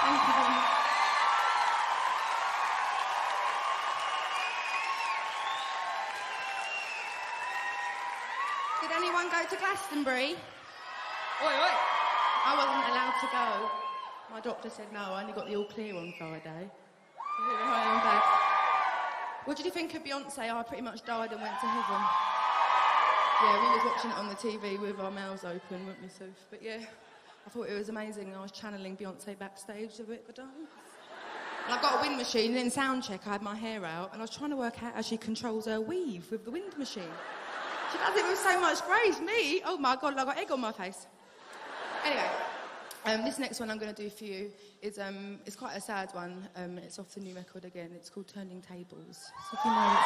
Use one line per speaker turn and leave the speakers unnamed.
Thank you very much. Did anyone go to Glastonbury? Oi, oi. I wasn't allowed to go. My doctor said no, I only got the all clear on Friday. Here I am back. What did you think of Beyonce? I pretty much died and went to heaven. Yeah, we was watching it on the TV with our mouths open, weren't we, Soph? But yeah, I thought it was amazing. I was channeling Beyonce backstage a bit of a dance. And I've got a wind machine, and in sound check I had my hair out, and I was trying to work out how she controls her weave with the wind machine. She does it with so much grace. Me? Oh my God, I've got egg on my face. Anyway, this next one I'm going to do for you is it's quite a sad one. It's off the new record again. It's called Turning Tables. So if you know it.